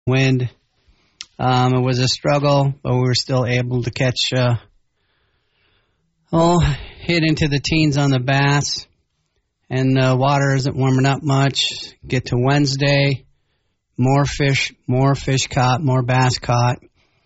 wind. It was a struggle, but we were still able to catch, hit into the teens on the bass. And the water isn't warming up much. Get to Wednesday, more fish caught, more bass caught.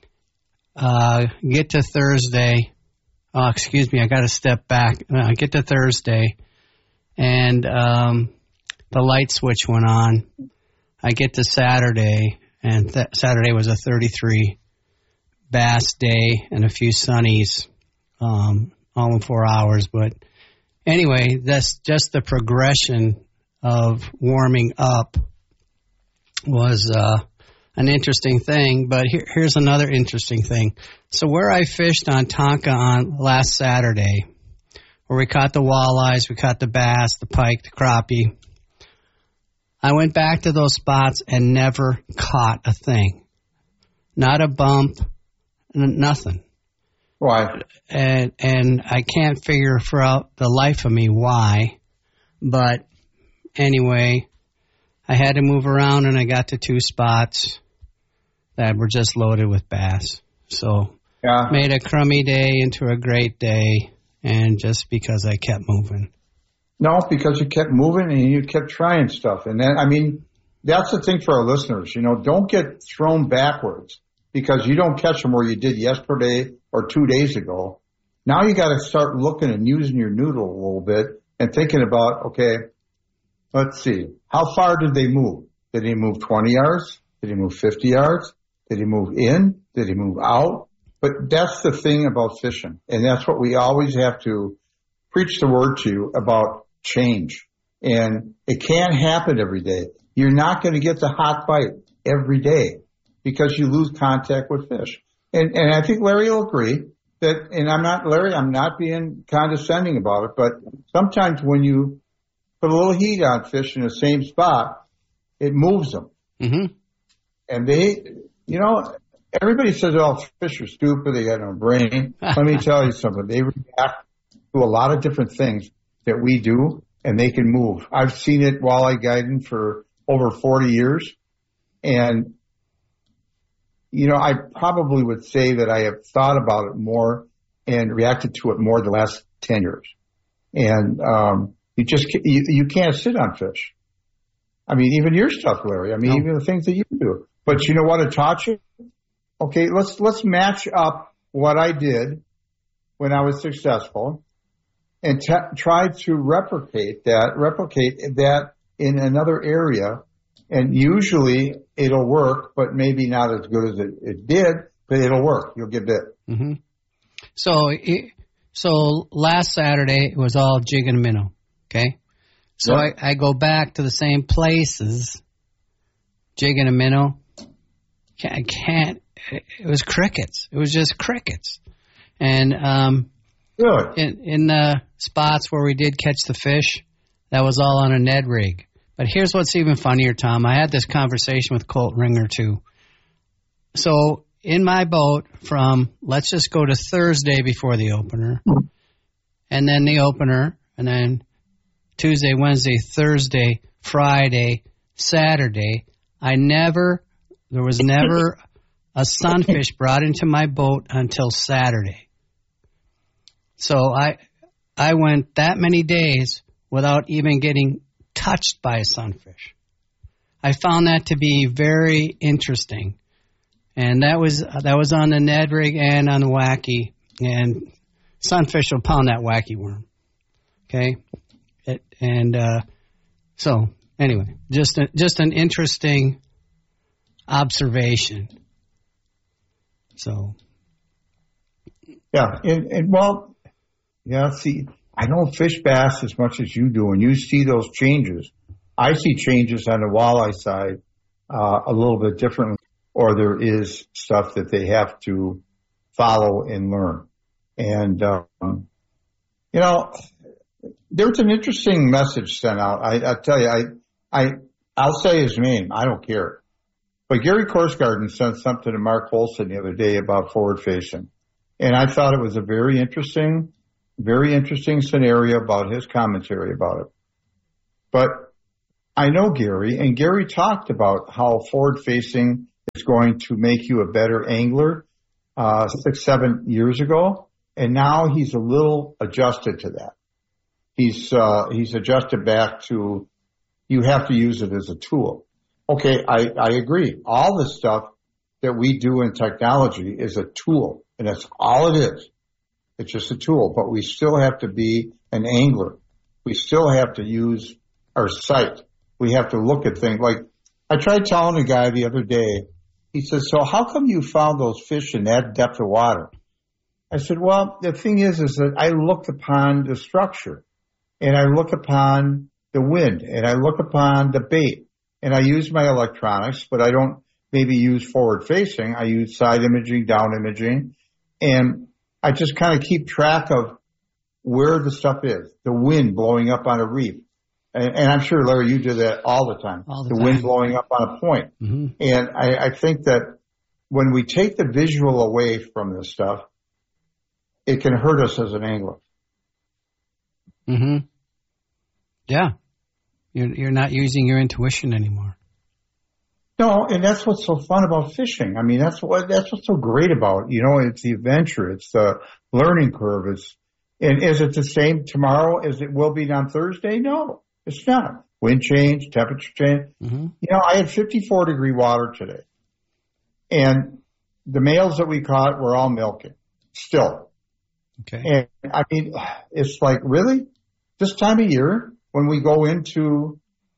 Get to Thursday. Oh, excuse me, I got to step back. Get to Thursday, and the light switch went on. I get to Saturday, and Saturday was a 33 bass day and a few sunnies, all in 4 hours. But anyway, that's just the progression of warming up was an interesting thing. But here's another interesting thing. So where I fished on Tonka on last Saturday, where we caught the walleyes, we caught the bass, the pike, the crappie, I went back to those spots and never caught a thing. Not a bump, nothing. Why? And I can't figure for out the life of me why. But anyway, I had to move around, and I got to 2 spots that were just loaded with bass. So made a crummy day into a great day, and just because I kept moving. No, because you kept moving and you kept trying stuff. And then, I mean, that's the thing for our listeners. You know, don't get thrown backwards because you don't catch them where you did yesterday or 2 days ago. Now you got to start looking and using your noodle a little bit and thinking about, okay, let's see, how far did they move? Did he move 20 yards? Did he move 50 yards? Did he move in? Did he move out? But that's the thing about fishing. And that's what we always have to preach the word to you about change. And it can't happen every day. You're not going to get the hot bite every day because you lose contact with fish. And I think Larry will agree that, and I'm not being condescending about it, but sometimes when you put a little heat on fish in the same spot, it moves them. Mm-hmm. And they, you know, everybody says, oh, fish are stupid, they got no brain. Let me tell you something. They react to a lot of different things that we do, and they can move. I've seen it walleye guiding for over 40 years. And, you know, I probably would say that I have thought about it more and reacted to it more the last 10 years. And, you can't sit on fish. I mean, even your stuff, Larry. I mean, even the things that you do. But you know what it taught you? Okay, let's match up what I did when I was successful and try to replicate that in another area. And usually it'll work, but maybe not as good as it did, but it'll work. You'll get bit. Mm-hmm. So last Saturday it was all jig and minnow. Okay. So yeah. I go back to the same places, jig and a minnow. I can't, it was crickets. It was just crickets. And, really? In the spots where we did catch the fish, that was all on a Ned rig. But here's what's even funnier, Tom. I had this conversation with Colt Ringer, too. So in my boat from, let's just go to Thursday before the opener, and then the opener, and then Tuesday, Wednesday, Thursday, Friday, Saturday, there was never a sunfish brought into my boat until Saturday. So I went that many days without even getting touched by a sunfish. I found that to be very interesting. And that was on the Ned rig and on the wacky. And sunfish will pound that wacky worm. Okay? So anyway, just an interesting observation. So. Yeah. See, I don't fish bass as much as you do, and you see those changes. I see changes on the walleye side a little bit differently, or there is stuff that they have to follow and learn. And, there was an interesting message sent out. I tell you, I'll say his name. I don't care. But Gary Korsgaarden sent something to Mark Olson the other day about forward facing. And I thought it was a very interesting scenario about his commentary about it. But I know Gary, and Gary talked about how forward facing is going to make you a better angler 6, 7 years ago. And now he's a little adjusted to that. He's adjusted back to, you have to use it as a tool. Okay, I agree. All the stuff that we do in technology is a tool, and that's all it is. It's just a tool, but we still have to be an angler. We still have to use our sight. We have to look at things. Like, I tried telling a guy the other day, he said, so how come you found those fish in that depth of water? I said, well, the thing is that I look upon the structure, and I look upon the wind, and I look upon the bait, and I use my electronics, but I don't maybe use forward facing. I use side imaging, down imaging, and I just kind of keep track of where the stuff is, the wind blowing up on a reef. And I'm sure, Larry, you do that all the time. The wind blowing up on a point. Mm-hmm. And I think that when we take the visual away from this stuff, it can hurt us as an angler. Mm-hmm. Yeah. You're not using your intuition anymore. No, and that's what's so fun about fishing. I mean, that's what's so great about it. You know, it's the adventure. It's the learning curve. And is it the same tomorrow as it will be on Thursday? No, it's not. Wind change, temperature change. Mm-hmm. You know, I had 54-degree water today. And the males that we caught were all milking still. Okay. And I mean, it's like, really? This time of year, when we go into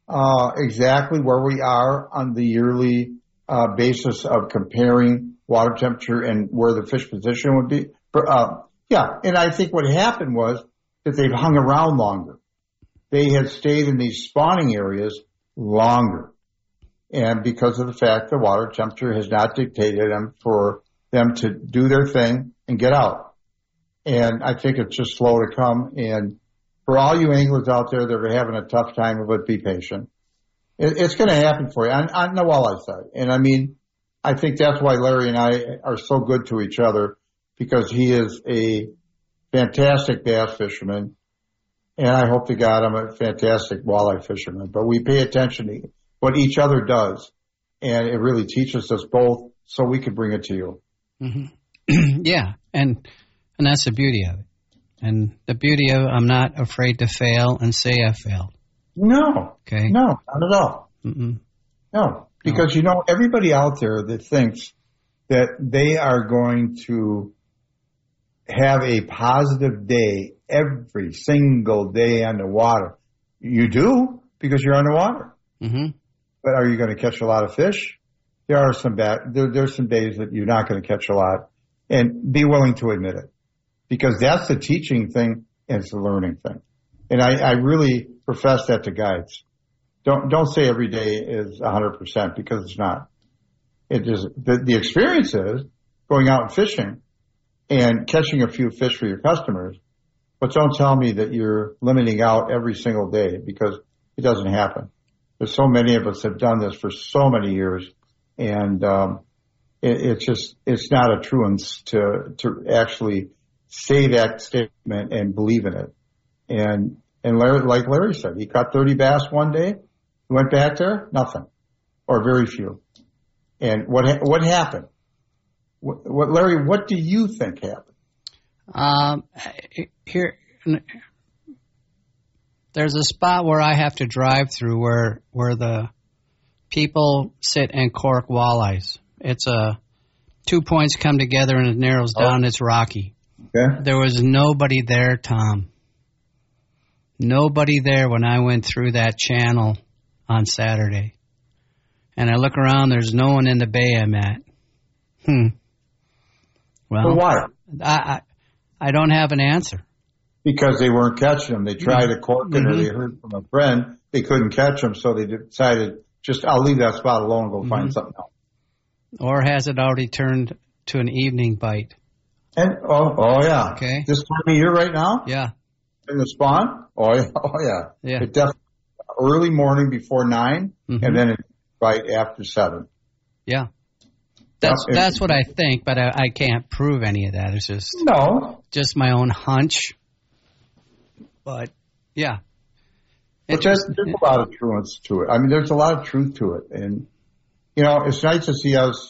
exactly where we are on the yearly basis of comparing water temperature and where the fish position would be. Yeah, and I think what happened was that they've hung around longer. They had stayed in these spawning areas longer. And because of the fact the water temperature has not dictated them for them to do their thing and get out. And I think it's just slow to come. And for all you anglers out there that are having a tough time of it, be patient. It's going to happen for you on the walleye side. And I mean, I think that's why Larry and I are so good to each other, because he is a fantastic bass fisherman. And I hope to God I'm a fantastic walleye fisherman. But we pay attention to what each other does. And it really teaches us both so we can bring it to you. Mm-hmm. Yeah. And that's the beauty of it. And the beauty of I'm not afraid to fail and say I failed. No. Okay. No, not at all. Mm-mm. No, because, you know, everybody out there that thinks that they are going to have a positive day every single day on the water. You do, because you're on the water. Mm-hmm. But are you going to catch a lot of fish? There's some days that you're not going to catch a lot, and be willing to admit it. Because that's the teaching thing and it's the learning thing. And I really profess that to guides. Don't say every day is 100% because it's not. It is the experience is going out and fishing and catching a few fish for your customers. But don't tell me that you're limiting out every single day, because it doesn't happen. There's so many of us have done this for so many years, and it's not a truance to actually say that statement and believe in it. And Larry, like Larry said, he caught 30 bass one day. He went back there, nothing, or very few. And what happened? What Larry? What do you think happened? Here, there's a spot where I have to drive through where the people sit and cork walleyes. It's 2 points come together and it narrows down. It's rocky. Okay. There was nobody there, Tom. Nobody there when I went through that channel on Saturday. And I look around, there's no one in the bay I'm at. Well, why? I don't have an answer. Because they weren't catching them. They tried to cork it, or they heard from a friend they couldn't catch them, so they decided, I'll leave that spot alone and go find something else. Or has it already turned to an evening bite? And yeah. Okay. This time of year right now? Yeah. In the spawn? Oh yeah. Yeah. It definitely early morning before 9, and then it bite after 7. Yeah. That's what I think, but I can't prove any of that. It's just my own hunch. But yeah. But there's a lot of truth to it. I mean, there's a lot of truth to it, and you know, it's nice to see us